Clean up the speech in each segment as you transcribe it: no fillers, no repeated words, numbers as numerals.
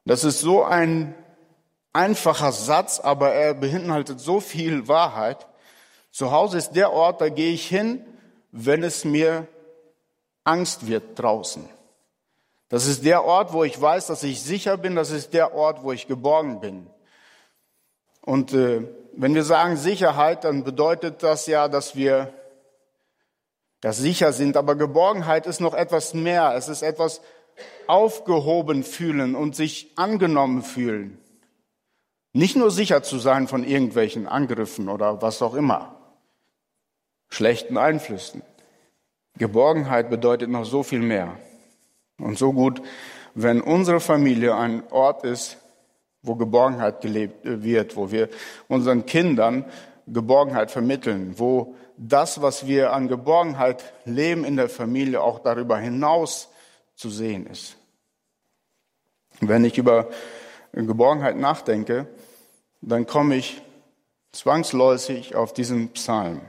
Das ist so ein einfacher Satz, aber er beinhaltet so viel Wahrheit. Zu Hause ist der Ort, da gehe ich hin, wenn es mir Angst wird draußen. Das ist der Ort, wo ich weiß, dass ich sicher bin. Das ist der Ort, wo ich geborgen bin. Und wenn wir sagen Sicherheit, dann bedeutet das ja, dass wir sicher sind. Aber Geborgenheit ist noch etwas mehr. Es ist etwas aufgehoben fühlen und sich angenommen fühlen. Nicht nur sicher zu sein von irgendwelchen Angriffen oder was auch immer, schlechten Einflüssen. Geborgenheit bedeutet noch so viel mehr. Und so gut, wenn unsere Familie ein Ort ist, wo Geborgenheit gelebt wird, wo wir unseren Kindern Geborgenheit vermitteln, wo das, was wir an Geborgenheit leben in der Familie, auch darüber hinaus zu sehen ist. Wenn ich über Geborgenheit nachdenke, dann komme ich zwangsläufig auf diesen Psalm.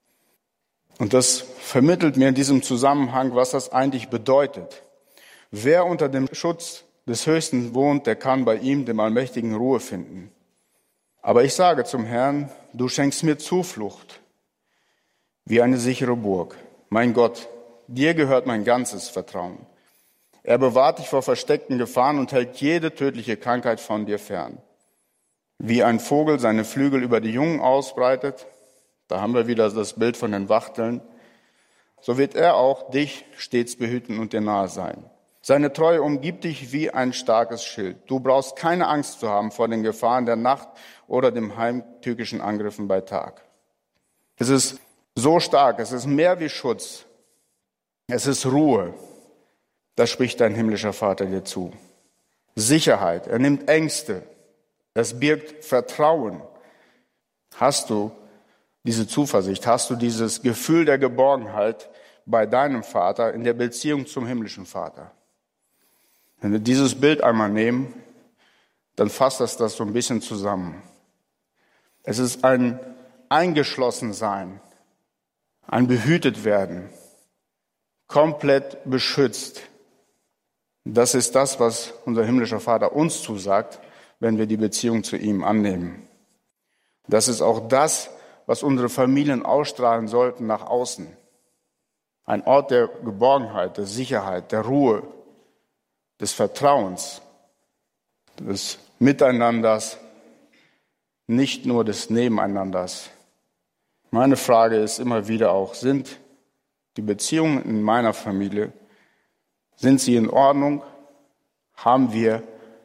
Und das vermittelt mir in diesem Zusammenhang, was das eigentlich bedeutet. Wer unter dem Schutz des Höchsten wohnt, der kann bei ihm, dem Allmächtigen, Ruhe finden. Aber ich sage zum Herrn, du schenkst mir Zuflucht, wie eine sichere Burg. Mein Gott, dir gehört mein ganzes Vertrauen. Er bewahrt dich vor versteckten Gefahren und hält jede tödliche Krankheit von dir fern. Wie ein Vogel seine Flügel über die Jungen ausbreitet, da haben wir wieder das Bild von den Wachteln, so wird er auch dich stets behüten und dir nahe sein. Seine Treue umgibt dich wie ein starkes Schild. Du brauchst keine Angst zu haben vor den Gefahren der Nacht oder den heimtückischen Angriffen bei Tag. Es ist so stark, es ist mehr wie Schutz. Es ist Ruhe. Das spricht dein himmlischer Vater dir zu. Sicherheit, er nimmt Ängste. Es birgt Vertrauen. Hast du diese Zuversicht, hast du dieses Gefühl der Geborgenheit bei deinem Vater in der Beziehung zum himmlischen Vater? Wenn wir dieses Bild einmal nehmen, dann fasst das so ein bisschen zusammen. Es ist ein Eingeschlossensein, ein Behütetwerden, komplett beschützt. Das ist das, was unser himmlischer Vater uns zusagt, wenn wir die Beziehung zu ihm annehmen. Das ist auch das, was unsere Familien ausstrahlen sollten nach außen. Ein Ort der Geborgenheit, der Sicherheit, der Ruhe, des Vertrauens, des Miteinanders, nicht nur des Nebeneinanders. Meine Frage ist immer wieder auch, sind die Beziehungen in meiner Familie, sind sie in Ordnung? Haben wir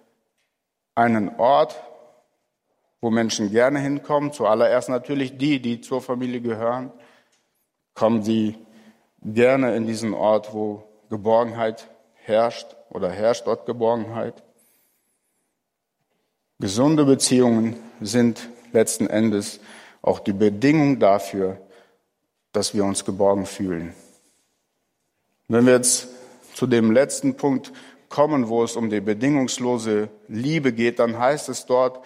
einen Ort, wo Menschen gerne hinkommen? Zuallererst natürlich die zur Familie gehören. Kommen sie gerne in diesen Ort, wo Geborgenheit herrscht oder herrscht dort Geborgenheit? Gesunde Beziehungen sind letzten Endes auch die Bedingung dafür, dass wir uns geborgen fühlen. Wenn wir jetzt zu dem letzten Punkt kommen, wo es um die bedingungslose Liebe geht, dann heißt es dort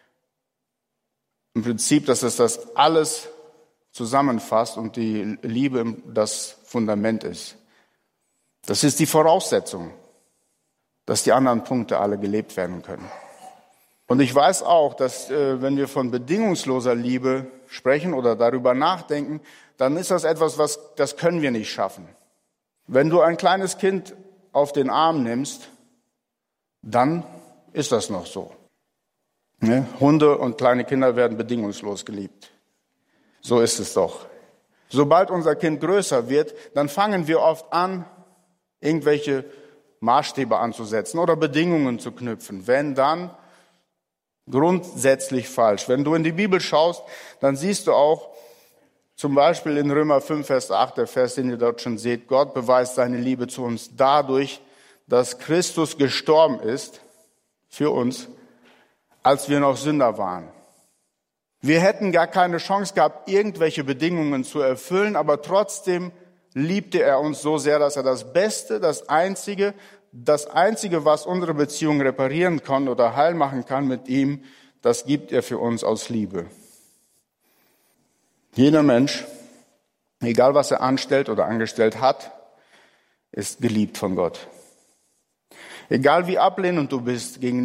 im Prinzip, dass es das alles zusammenfasst und die Liebe das Fundament ist. Das ist die Voraussetzung, dass die anderen Punkte alle gelebt werden können. Und ich weiß auch, dass wenn wir von bedingungsloser Liebe sprechen oder darüber nachdenken, dann ist das etwas, das können wir nicht schaffen. Wenn du ein kleines Kind auf den Arm nimmst, dann ist das noch so. Ne? Hunde und kleine Kinder werden bedingungslos geliebt. So ist es doch. Sobald unser Kind größer wird, dann fangen wir oft an, irgendwelche Maßstäbe anzusetzen oder Bedingungen zu knüpfen. Wenn, dann grundsätzlich falsch. Wenn du in die Bibel schaust, dann siehst du auch, zum Beispiel in Römer 5, Vers 8, der Vers, den ihr dort schon seht, Gott beweist seine Liebe zu uns dadurch, dass Christus gestorben ist für uns, als wir noch Sünder waren. Wir hätten gar keine Chance gehabt, irgendwelche Bedingungen zu erfüllen, aber trotzdem liebte er uns so sehr, dass er das Beste, das Einzige, was unsere Beziehung reparieren kann oder heil machen kann mit ihm, das gibt er für uns aus Liebe. Jeder Mensch, egal was er anstellt oder angestellt hat, ist geliebt von Gott. Egal wie ablehnend du bist gegenüber